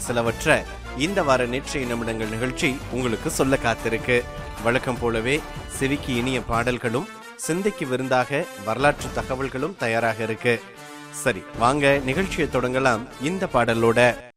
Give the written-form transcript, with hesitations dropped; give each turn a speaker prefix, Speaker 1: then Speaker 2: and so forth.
Speaker 1: நிகழ்ச்சிகள் சிலவற்றை இந்த வார நேற்றைய நிமிடங்கள் நிகழ்ச்சி உங்களுக்கு சொல்ல காத்திருக்கு. வழக்கம் போலவே செவிக்கு இனிய பாடல்களும் சிந்தைக்கு விருந்தாக வரலாற்று தகவல்களும் தயாராக இருக்கு. சரி, வாங்க நிகழ்ச்சியை தொடங்கலாம் இந்த பாடலோட.